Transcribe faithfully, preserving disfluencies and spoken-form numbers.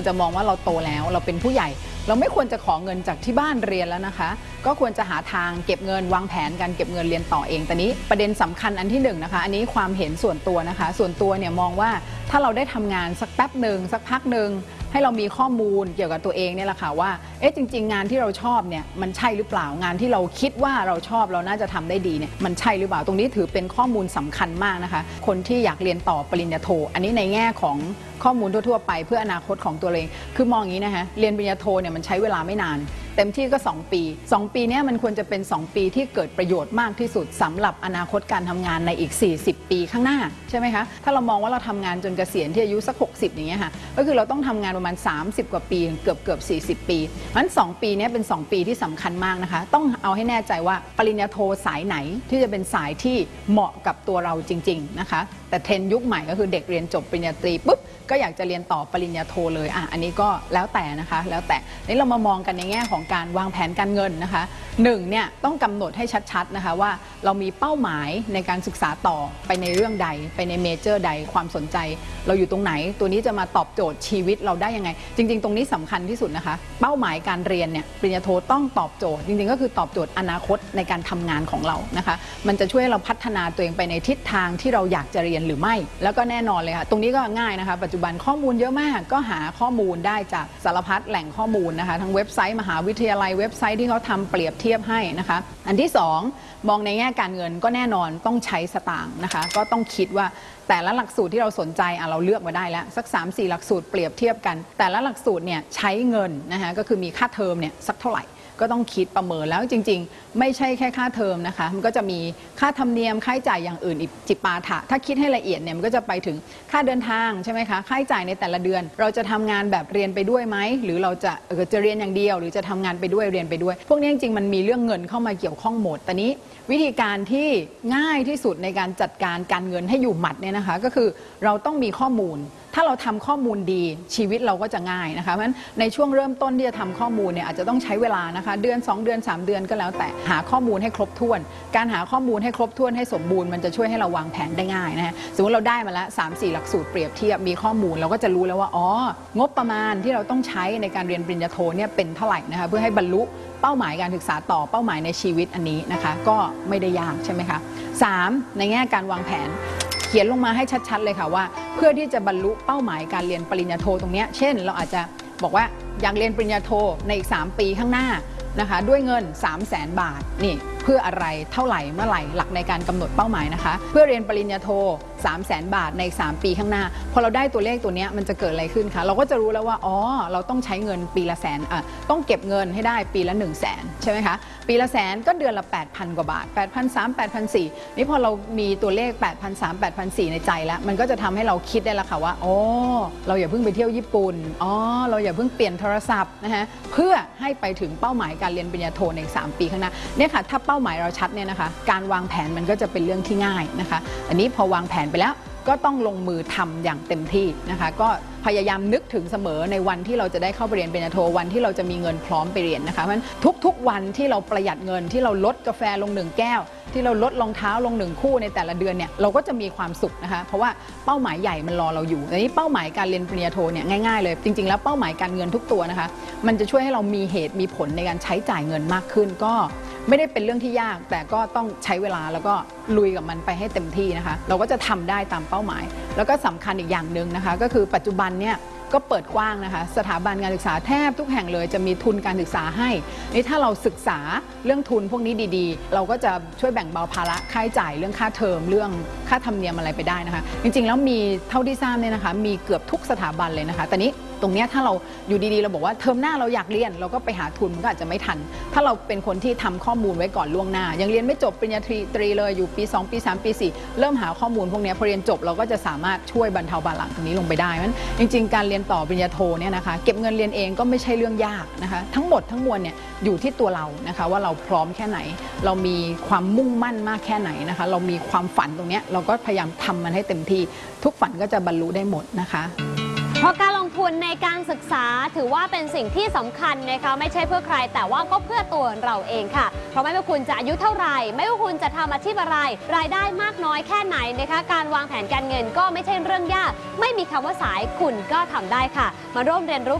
จะมองว่าเราโตแล้วเราเป็นผู้ใหญ่เราไม่ควรจะขอเงินจากที่บ้านเรียนแล้วนะคะก็ควรจะหาทางเก็บเงินวางแผนการเก็บเงินเรียนต่อเองแต่นี้ประเด็นสำคัญอันที่หนึ่งนะคะอันนี้ความเห็นส่วนตัวนะคะส่วนตัวเนี่ยมองว่าถ้าเราได้ทำงานสักแป๊บหนึ่งสักพักหนึ่งให้เรามีข้อมูลเกี่ยวกับตัวเองเนี่ยแหละค่ะว่าเอ๊ะจริงๆงานที่เราชอบเนี่ยมันใช่หรือเปล่างานที่เราคิดว่าเราชอบเราน่าจะทำได้ดีเนี่ยมันใช่หรือเปล่าตรงนี้ถือเป็นข้อมูลสำคัญมากนะคะคนที่อยากเรียนต่อปริญญาโทอันนี้ในแง่ของข้อมูลทั่วๆไปเพื่ออนาคตของตัวเองคือมองอย่างนี้นะคะเรียนปริญญาโทเนี่ยมันใช้เวลาไม่นานเต็มที่ก็สองปีสองปีนี้มันควรจะเป็นสองปีที่เกิดประโยชน์มากที่สุดสำหรับอนาคตการทำงานในอีกสี่สิบปีข้างหน้าใช่ไหมคะถ้าเรามองว่าเราทำงานจนเกษียณที่อายุสักหกสิบอย่างเงี้ยค่ะก็คือเราต้องทำงานประมาณสามสิบกว่าปีเกือบเกือบสี่สิบปีเพราะฉะนั้นสองปีนี้เป็นสองปีที่สำคัญมากนะคะต้องเอาให้แน่ใจว่าปริญญาโทสายไหนที่จะเป็นสายที่เหมาะกับตัวเราจริงๆนะคะแต่เทรนด์ยุคใหม่ก็คือเด็กเรียนจบปริญญาตรีปุ๊บก็อยากจะเรียนต่อปริญญาโทเลยอ่ะอันนี้ก็แล้วแต่นะคะแล้วแต่นี่เรามามองกันในแง่ของการวางแผนการเงินนะคะหนึ่งเนี่ยต้องกำหนดให้ชัดๆนะคะว่าเรามีเป้าหมายในการศึกษาต่อไปในเรื่องใดไปในเมเจอร์ใดความสนใจเราอยู่ตรงไหนตัวนี้จะมาตอบโจทย์ชีวิตเราได้ยังไงจริงๆตรงนี้สำคัญที่สุดนะคะเป้าหมายการเรียนเนี่ยปริญญาโทต้องตอบโจทย์จริงๆก็คือตอบโจทย์อนาคตในการทำงานของเรานะคะมันจะช่วยเราพัฒนาตัวเองไปในทิศทางที่เราอยากจะเรียนหรือไม่แล้วก็แน่นอนเลยค่ะตรงนี้ก็ง่ายนะคะปัจจุบันข้อมูลเยอะมากก็หาข้อมูลได้จากสารพัดแหล่งข้อมูลนะคะทั้งเว็บไซต์มหาวิทยาลัยเว็บไซต์ที่เขาทำเปรียบเทียบให้นะคะอันที่สองมองในแง่การเงินก็แน่นอนต้องใช้สตางค์นะคะก็ต้องคิดว่าแต่ละหลักสูตรที่เราสนใจอ่ะเราเลือกมาได้แล้วสัก สามสี่ หลักสูตรเปรียบเทียบกันแต่ละหลักสูตรเนี่ยใช้เงินนะคะก็คือมีค่าเทอมเนี่ยสักเท่าไหร่ก็ต้องคิดประเมินแล้วจริงๆไม่ใช่แค่ค่าเทอมนะคะมันก็จะมีค่าธรรมเนียมค่าใช้จ่ายอย่างอื่นอีกจิปาถะถ้าคิดให้ละเอียดเนี่ยมันก็จะไปถึงค่าเดินทางใช่ไหมคะค่าใช้จ่ายในแต่ละเดือนเราจะทำงานแบบเรียนไปด้วยไหมหรือเราจะเออจะเรียนอย่างเดียวหรือจะทำงานไปด้วยเรียนไปด้วยพวกนี้จริงๆมันมีเรื่องเงินเข้ามาเกี่ยวข้องหมดแต่นี้วิธีการที่ง่ายที่สุดในการจัดการการเงินให้อยู่หมัดเนี่ยนะคะก็คือเราต้องมีข้อมูลถ้าเราทำข้อมูลดีชีวิตเราก็จะง่ายนะคะเพราะฉะนั้นในช่วงเริ่มต้นที่จะทำข้อมูลเนี่ยอาจจะต้องใช้เวลานะคะเดือนสองเดือนสามเดือนก็แล้วแต่หาข้อมูลให้ครบถ้วนการหาข้อมูลให้ครบถ้วนให้สมบูรณ์มันจะช่วยให้เราวางแผนได้ง่ายนะคะสมมติเราได้มาแล้ว สามสี่ หลักสูตรเปรียบเทียบมีข้อมูลเราก็จะรู้แล้วว่าอ๋องบประมาณที่เราต้องใช้ในการเรียนปริญญาโทเนี่ยเป็นเท่าไหร่นะคะเพื่อให้บรรลุเป้าหมายการศึกษาต่อเป้าหมายในชีวิตอันนี้นะคะก็ไม่ได้ยากใช่ไหมคะสามในแง่การวางแผนเขียนลงมาให้ชัดๆเลยค่ะว่าเพื่อที่จะบรรลุเป้าหมายการเรียนปริญญาโทตรงนี้เช่นเราอาจจะบอกว่าอยากเรียนปริญญาโทในอีกสามปีข้างหน้านะคะด้วยเงิน สามแสน บาทนี่เพื่ออะไรเท่าไหร่เมื่อไหร่หลักในการกำหนดเป้าหมายนะคะเพื่อเรียนปริญญาโท สามแสน บาทในสามปีข้างหน้าพอเราได้ตัวเลขตัวนี้มันจะเกิดอะไรขึ้นคะเราก็จะรู้แล้วว่าอ๋อเราต้องใช้เงินปีละแสนอ่ะต้องเก็บเงินให้ได้ปีละ หนึ่งแสน ใช่ไหมคะปีละแสนก็เดือนละ แปดพัน กว่าบาท แปดพันสามร้อย แปดพันสี่ร้อย นี่พอเรามีตัวเลข แปดพันสามร้อย แปดพันสี่ร้อย ในใจแล้วมันก็จะทำให้เราคิดได้แล้วค่ะว่าอ๋อเราอย่าเพิ่งไปเที่ยวญี่ปุ่นอ๋อเราอย่าเพิ่งเปลี่ยนโทรศัพท์นะคะเพื่อให้ไปถึงเป้าหมายการเรียนปริญญาโทในสามปีข้างหน้าเนี่ยค่ะถ้าเป้าหมายเราชัดเนี่ยนะคะการวางแผนมันก็จะเป็นเรื่องที่ง่ายนะคะอันนี้พอวางแผนไปแล้วก็ต้องลงมือทำอย่างเต็มที่นะคะก็พยายามนึกถึงเสมอในวันที่เราจะได้เข้าไปเรียนปริญญาโทวันที่เราจะมีเงินพร้อมไปเรียนนะคะเพราะฉะนั้นทุกๆวันที่เราประหยัดเงินที่เราลดกาแฟลงหนึ่งแก้วที่เราลดรองเท้าลงหนึ่งคู่ในแต่ละเดือนเนี่ยเราก็จะมีความสุขนะคะเพราะว่าเป้าหมายใหญ่มันรอเราอยู่อันนี้เป้าหมายการเรียนปริญญาโทเนี่ยง่ายๆเลยจริงๆแล้วเป้าหมายการเงินทุกตัวนะคะมันจะช่วยให้เรามีเหตุมีผลในการใช้จ่ายเงินมากขึ้นก็ไม่ได้เป็นเรื่องที่ยากแต่ก็ต้องใช้เวลาแล้วก็ลุยกับมันไปให้เต็มที่นะคะเราก็จะทำได้ตามเป้าหมายแล้วก็สำคัญอีกอย่างหนึ่งนะคะก็คือปัจจุบันเนี่ยก็เปิดกว้างนะคะสถาบันการศึกษาแทบทุกแห่งเลยจะมีทุนการศึกษาให้นี่ถ้าเราศึกษาเรื่องทุนพวกนี้ดีๆเราก็จะช่วยแบ่งเบาภาระค่าใช้จ่ายเรื่องค่าเทอมเรื่องค่าธรรมเนียมอะไรไปได้นะคะจริงๆแล้วมีเท่าที่ทราบเนี่ยนะคะมีเกือบทุกสถาบันเลยนะคะแต่นี้ตรงนี้ถ้าเราอยู่ดีๆเราบอกว่าเทอมหน้าเราอยากเรียนเราก็ไปหาทุนมันก็อาจจะไม่ทันถ้าเราเป็นคนที่ทำข้อมูลไว้ก่อนล่วงหน้ายังเรียนไม่จบปริญญาตรีเลยอยู่ปีสองปีสามปีสี่เริ่มหาข้อมูลพวกนี้พอเรียนจบเราก็จะสามารถช่วยบรรเทาภาระตรงนี้ลงไปได้นั้นจริงๆการเรียนต่อปริญญาโทเนี่ยนะคะเก็บเงินเรียนเองก็ไม่ใช่เรื่องยากนะคะทั้งหมดทั้งมวลเนี่ยอยู่ที่ตัวเรานะคะว่าเราพร้อมแค่ไหนเรามีความมุ่งมั่นมากแค่ไหนนะคะเรามีความฝันตรงนี้เราก็พยายามทำมันให้เต็มที่ทุกฝันก็จะบรรลุได้หมดนะคะเพราะการลงทุนในการศึกษาถือว่าเป็นสิ่งที่สำคัญนะคะไม่ใช่เพื่อใครแต่ว่าก็เพื่อตัวเราเองค่ะเพราะไม่ว่าคุณจะอายุเท่าไหร่ไม่ว่าคุณจะทำอาชีพอะไรรายได้มากน้อยแค่ไหนนะคะการวางแผนการเงินก็ไม่ใช่เรื่องยากไม่มีคำว่าสายคุณก็ทำได้ค่ะมาร่วมเรียนรู้